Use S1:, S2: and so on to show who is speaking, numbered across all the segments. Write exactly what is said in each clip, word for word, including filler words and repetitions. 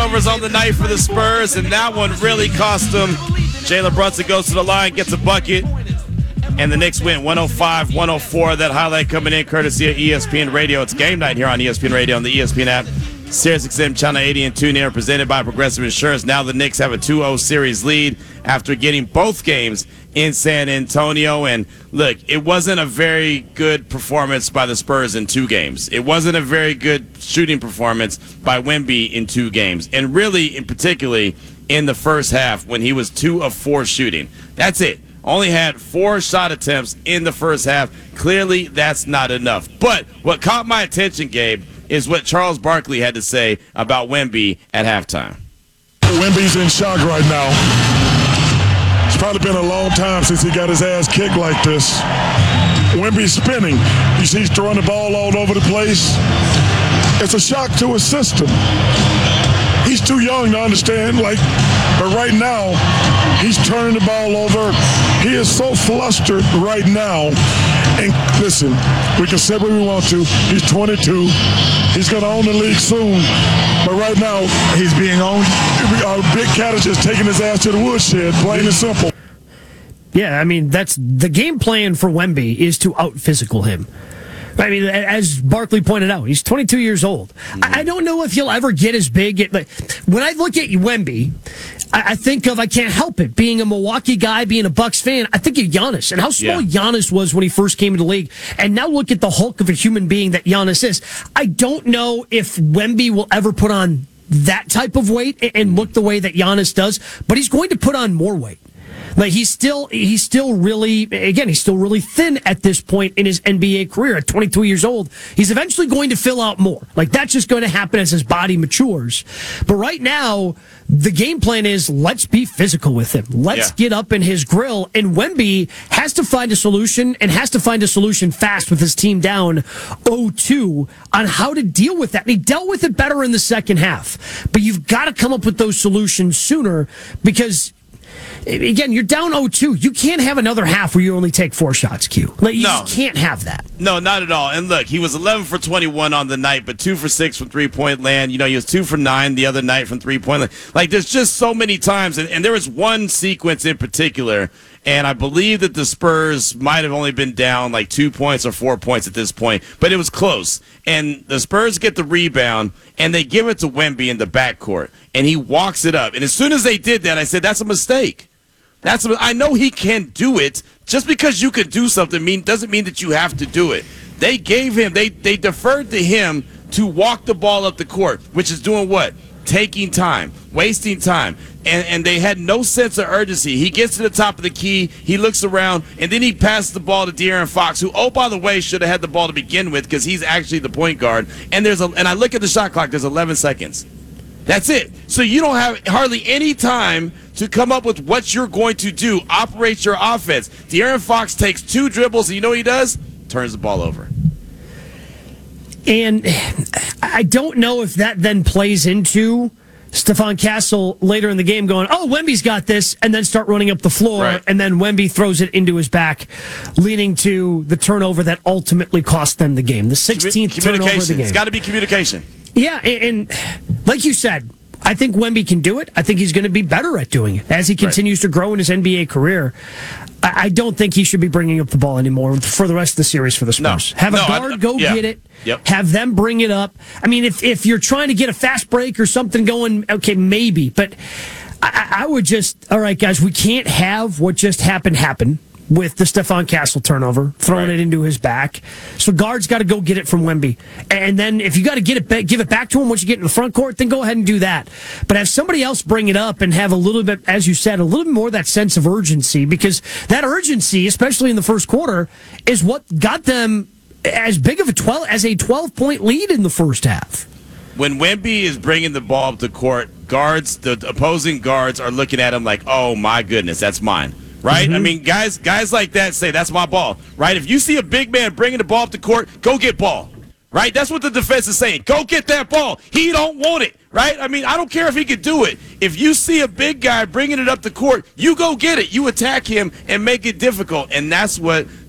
S1: Overs on the night for the Spurs, and that one really cost them. Jalen Brunson goes to the line, gets a bucket, and the Knicks win one oh five one oh four. That highlight coming in courtesy of E S P N Radio. It's game night here on E S P N Radio on the E S P N app. Sirius X M Channel eighty and TuneIn are presented by Progressive Insurance. Now the Knicks have a two oh series lead after getting both games in San Antonio. And look, it wasn't a very good performance by the Spurs in two games. It wasn't a very good shooting performance by Wemby in two games. And really, in particularly, in the first half when he was two of four shooting. That's it. Only had four shot attempts in the first half. Clearly, that's not enough. But what caught my attention, Gabe, is what Charles Barkley had to say about Wemby at halftime.
S2: Wemby's in shock right now. It's probably been a long time since he got his ass kicked like this. Wemby's spinning. You see he's throwing the ball all over the place. It's a shock to his system. He's too young to understand, like, but right now, he's turning the ball over. He is so flustered right now. And listen, we can say what we want to. He's twenty-two. He's going to own the league soon. But right now, he's being owned. Uh, Big Cat is just taking his ass to the woodshed, plain and simple.
S3: Yeah, I mean, that's the game plan for Wemby is to out-physical him. I mean, as Barkley pointed out, he's twenty-two years old. Mm-hmm. I, I don't know if he'll ever get as big. Like, when I look at Wemby, I, I think of, I can't help it, being a Milwaukee guy, being a Bucks fan, I think of Giannis and how small yeah. Giannis was when he first came into the league. And now look at the hulk of a human being that Giannis is. I don't know if Wemby will ever put on that type of weight and, and look the way that Giannis does, but he's going to put on more weight. Like he's still, he's still really, again, he's still really thin at this point in his N B A career. At twenty-two years old, he's eventually going to fill out more. Like that's just going to happen as his body matures. But right now, the game plan is let's be physical with him. Let's yeah. get up in his grill. And Wemby has to find a solution and has to find a solution fast with his team down oh two on how to deal with that. And he dealt with it better in the second half. But you've got to come up with those solutions sooner because, again, you're down oh two. You can't have another half where you only take four shots, Q. Like, you
S1: no.
S3: just can't have that.
S1: No, not at all. And look, he was eleven for twenty-one on the night, but two for six from three-point land. You know, he was two for nine the other night from three-point land. Like, there's just so many times, and, and there was one sequence in particular, and I believe that the Spurs might have only been down like two points or four points at this point, but it was close. And the Spurs get the rebound, and they give it to Wemby in the backcourt, and he walks it up. And as soon as they did that, I said, that's a mistake. That's I know he can do it. Just because you can do something mean doesn't mean that you have to do it. They gave him, they they deferred to him to walk the ball up the court, which is doing what? Taking time, wasting time. And and they had no sense of urgency. He gets to the top of the key, he looks around, and then he passes the ball to De'Aaron Fox, who, oh, by the way, should have had the ball to begin with because he's actually the point guard. And there's a and I look at the shot clock, there's eleven seconds. That's it. So you don't have hardly any time to come up with what you're going to do, operate your offense. De'Aaron Fox takes two dribbles, and you know what he does? Turns the ball over.
S3: And I don't know if that then plays into Stephon Castle later in the game going, oh, Wemby's got this, and then start running up the floor,
S1: right.
S3: and then Wemby throws it into his back, leading to the turnover that ultimately cost them the game. The sixteenth turnover of the game.
S1: It's got to be communication.
S3: Yeah, and, and like you said, I think Wemby can do it. I think he's going to be better at doing it as he continues right. to grow in his N B A career. I, I don't think he should be bringing up the ball anymore for the rest of the series for the Spurs.
S1: No.
S3: Have a
S1: no,
S3: guard
S1: I,
S3: go
S1: yeah.
S3: get it.
S1: Yep.
S3: Have them bring it up. I mean, if, if you're trying to get a fast break or something going, okay, maybe. But I, I would just, all right, guys, we can't have what just happened happen with the Stephon Castle turnover, throwing
S1: right.
S3: it into his back. So guards got to go get it from Wemby. And then if you got to get it back, give it back to him once you get in the front court, then go ahead and do that. But have somebody else bring it up and have a little bit, as you said, a little bit more of that sense of urgency, because that urgency, especially in the first quarter, is what got them as big of a twelve as a twelve-point lead in the first half.
S1: When Wemby is bringing the ball up the court, guards, the opposing guards are looking at him like, oh, my goodness, that's mine. Right? Mm-hmm. I mean, guys guys like that say, that's my ball. Right? If you see a big man bringing the ball up the court, go get ball. Right? That's what the defense is saying. Go get that ball. He don't want it. Right? I mean, I don't care if he could do it. If you see a big guy bringing it up the court, you go get it. You attack him and make it difficult. And that's what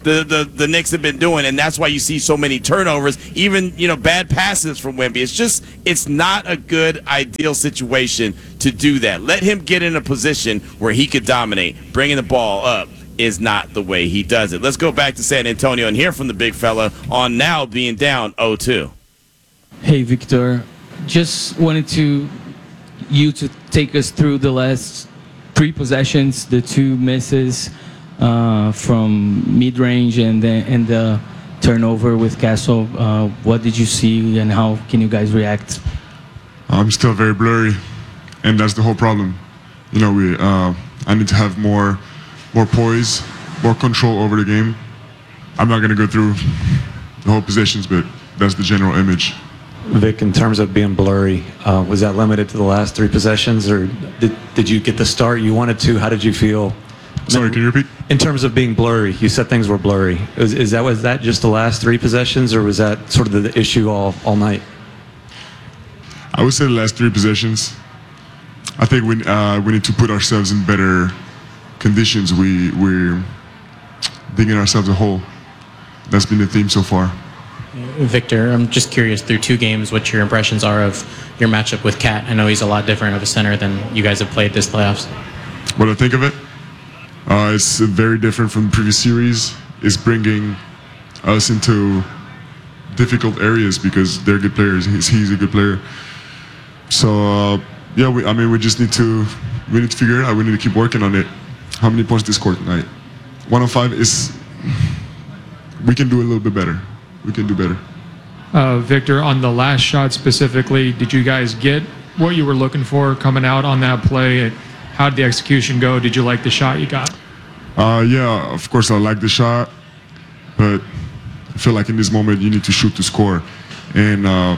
S1: the, the, the Knicks have been doing, and that's why you see so many turnovers, even, you know, bad passes from Wemby. It's just, it's not a good, ideal situation to do that. Let him get in a position where he could dominate. Bringing the ball up is not the way he does it. Let's go back to San Antonio and hear from the big fella on now being down oh two.
S4: Hey, Victor. Just wanted to you to take us through the last three possessions, the two misses uh, from mid-range and the, and the turnover with Castle. Uh, what did you see and how can you guys react?
S5: I'm still very blurry, and that's the whole problem. You know, we uh, I need to have more more poise, more control over the game. I'm not going to go through the whole possessions, but that's the general image.
S6: Vic, in terms of being blurry, uh, was that limited to the last three possessions, or did, did you get the start you wanted to? How did you feel?
S5: Sorry, can you repeat?
S6: In terms of being blurry, you said things were blurry. Is, is that was that just the last three possessions, or was that sort of the, the issue all, all night?
S5: I would say the last three possessions. I think we uh, we need to put ourselves in better conditions. We we're digging ourselves a hole. That's been the theme so far.
S7: Victor, I'm just curious, through two games, what your impressions are of your matchup with Cat. I know he's a lot different of a center than you guys have played this playoffs.
S5: What I think of it, uh, it's very different from the previous series. It's bringing us into difficult areas because they're good players. He's, he's a good player. So, uh, yeah, we, I mean, we just need to we need to figure it out. We need to keep working on it. How many points did they score tonight? one oh five is, we can do a little bit better. We can do better.
S8: Uh, Victor, on the last shot specifically, did you guys get what you were looking for coming out on that play? How did the execution go? Did you like the shot you got?
S5: Uh, yeah, of course I like the shot, but I feel like in this moment you need to shoot to score. And uh,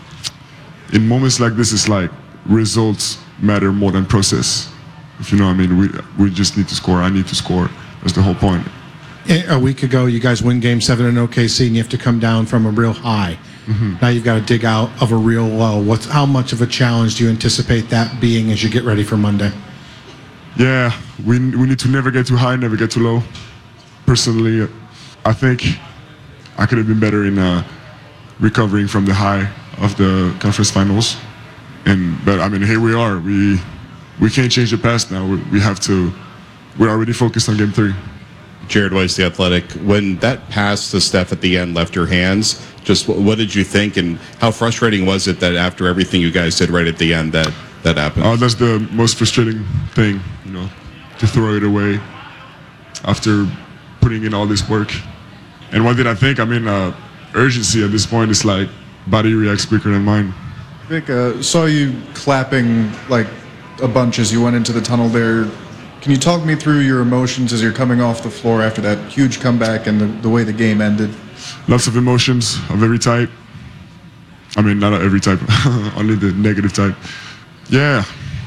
S5: in moments like this, it's like results matter more than process. If you know what I mean, we, we just need to score. I need to score. That's the whole point.
S9: A week ago, you guys win Game Seven in O K C, and you have to come down from a real high. Mm-hmm. Now you've got to dig out of a real low. What's how much of a challenge do you anticipate that being as you get ready for Monday?
S5: Yeah, we we need to never get too high, never get too low. Personally, I think I could have been better in uh, recovering from the high of the conference finals. And but I mean, here we are. We we can't change the past now. We, we have to. We're already focused on Game Three.
S10: Jared Weiss, The Athletic. When that pass to Steph at the end left your hands, just what did you think, and how frustrating was it that after everything you guys did right at the end, that that happened?
S5: Oh, that's the most frustrating thing, you know, to throw it away after putting in all this work. And what did I think? I mean, uh, urgency at this point is like body reacts quicker than mine.
S11: Vic, uh, saw you clapping like a bunch as you went into the tunnel there. Can you talk me through your emotions as you're coming off the floor after that huge comeback and the, the way the game ended?
S5: Lots of emotions of every type. I mean, not every type, only the negative type. Yeah,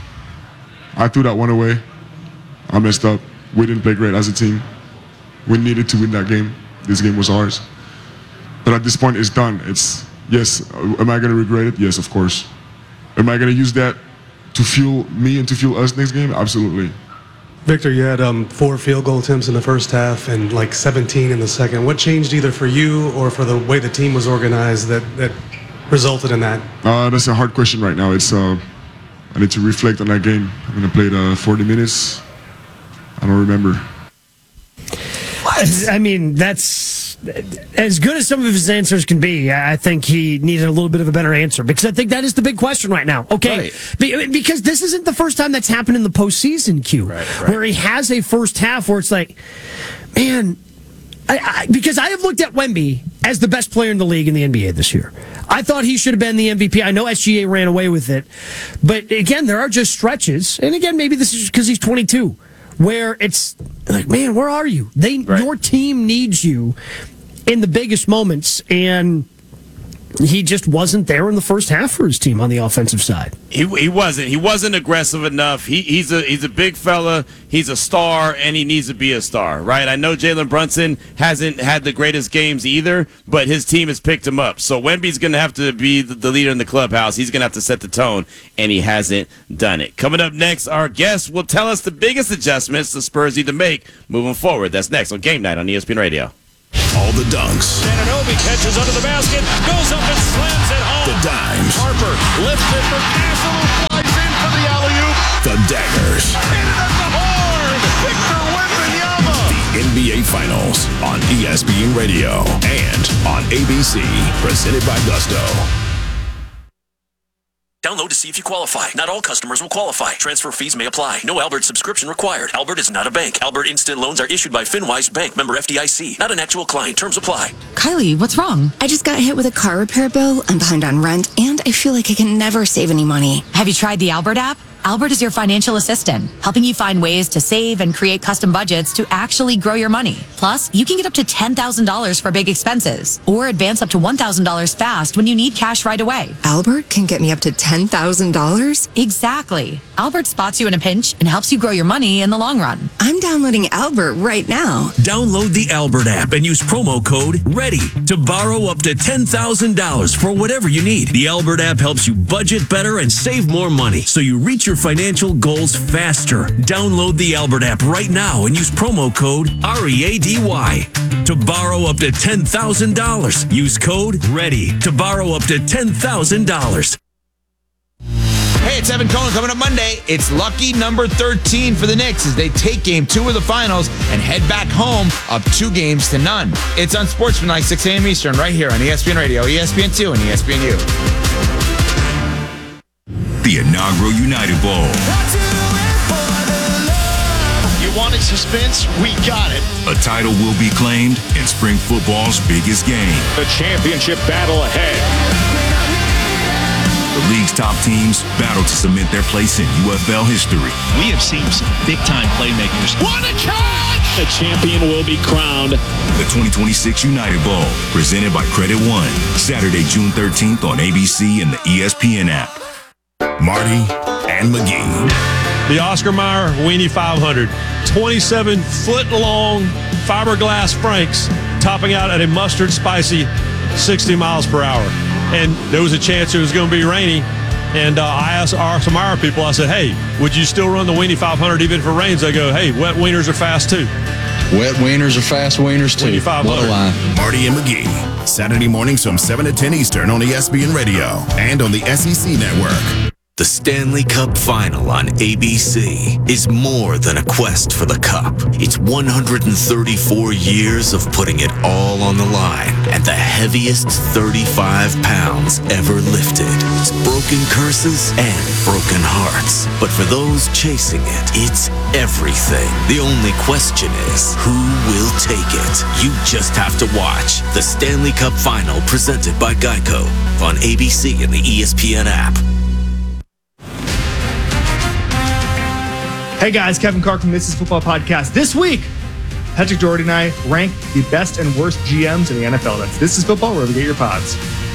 S5: I threw that one away. I messed up. We didn't play great as a team. We needed to win that game. This game was ours. But at this point, it's done. It's, yes, am I going to regret it? Yes, of course. Am I going to use that to fuel me and to fuel us next game? Absolutely.
S12: Victor, you had um, four field goal attempts in the first half and like seventeen in the second. What changed either for you or for the way the team was organized that, that resulted in that?
S5: Uh, that's a hard question right now. It's uh, I need to reflect on that game. I'm going to play the forty minutes. I don't remember.
S3: I mean, that's as good as some of his answers can be. I think he needed a little bit of a better answer because I think that is the big question right now. Okay, right. Be, because this isn't the first time that's happened in the postseason, Q, right, right. where he has a first half where it's like, man, I, I, because I have looked at Wemby as the best player in the league in the N B A this year. I thought he should have been the M V P. I know S G A ran away with it, but again, there are just stretches, and again, maybe this is because he's twenty-two. Where it's like, man, where are you? They, right. Your team needs you in the biggest moments, and he just wasn't there in the first half for his team on the offensive side.
S1: He he wasn't. He wasn't aggressive enough. He he's a he's a big fella. He's a star, and he needs to be a star, right? I know Jalen Brunson hasn't had the greatest games either, but his team has picked him up. So Wemby's going to have to be the leader in the clubhouse. He's going to have to set the tone, and he hasn't done it. Coming up next, our guest will tell us the biggest adjustments the Spurs need to make moving forward. That's next on Game Night on E S P N Radio.
S13: All the dunks.
S14: Anunoby catches under the basket, goes up and slams it home.
S13: The dimes.
S14: Harper lifts it for Castle, who flies in for the alley-oop.
S13: The daggers.
S14: Hit it at the horn. Victor Wembanyama.
S13: The N B A Finals on E S P N Radio and on A B C. Presented by Gusto.
S15: Download to see if you qualify. Not all customers will qualify. Transfer fees may apply. No Albert subscription required. Albert is not a bank. Albert Instant Loans are issued by FinWise Bank, member F D I C. Not an actual client. Terms apply.
S16: Kylie, what's wrong? I just got hit with a car repair bill. I'm behind on rent, and I feel like I can never save any money.
S17: Have you tried the Albert app? Albert is your financial assistant, helping you find ways to save and create custom budgets to actually grow your money. Plus, you can get up to ten thousand dollars for big expenses or advance up to one thousand dollars fast when you need cash right away.
S16: Albert can get me up to ten thousand dollars?
S17: Exactly. Albert spots you in a pinch and helps you grow your money in the long run.
S16: I'm downloading Albert right now.
S18: Download the Albert app and use promo code READY to borrow up to ten thousand dollars for whatever you need. The Albert app helps you budget better and save more money so you reach your financial goals faster. Download the Albert app right now and use promo code READY to borrow up to ten thousand dollars. Use code READY to borrow up to ten thousand dollars.
S19: Hey, it's Evan Cohen. Coming up Monday, it's lucky number thirteen for the Knicks as they take game two of the finals and head back home up two games to none. It's on Sportsmanlike, six a.m. Eastern, right here on E S P N Radio, E S P N two, and E S P N U.
S13: The inaugural United Bowl.
S14: You wanted suspense? We got it.
S13: A title will be claimed in spring football's biggest game.
S14: The championship battle ahead.
S13: The league's top teams battle to cement their place in U F L history.
S20: We have seen some big-time playmakers.
S14: What a catch!
S20: The champion will be crowned.
S13: The twenty twenty-six United Bowl, presented by Credit One. Saturday, June thirteenth on A B C and the E S P N app. Marty and McGee.
S21: The Oscar Mayer Weenie five hundred. twenty-seven foot long fiberglass Franks, topping out at a mustard spicy sixty miles per hour. And there was a chance it was going to be rainy. And uh, I asked our, some of our people, I said, hey, would you still run the Weenie five hundred even if it rains? They go, hey, wet wieners are fast too.
S22: Wet wieners are fast wieners too.
S21: Weenie five hundred.
S22: What a line.
S13: Marty and McGee. Saturday mornings from seven to ten Eastern on E S P N Radio and on the S E C Network.
S23: The Stanley Cup Final on A B C is more than a quest for the cup. It's one hundred thirty-four years of putting it all on the line and the heaviest thirty-five pounds ever lifted. It's broken curses and broken hearts. But for those chasing it, it's everything. The only question is, who will take it? You just have to watch the Stanley Cup Final presented by Geico on A B C and the E S P N app.
S24: Hey guys, Kevin Clark from This Is Football Podcast. This week, Patrick Doherty and I rank the best and worst G Ms in the N F L. That's This Is Football, wherever you get your pods.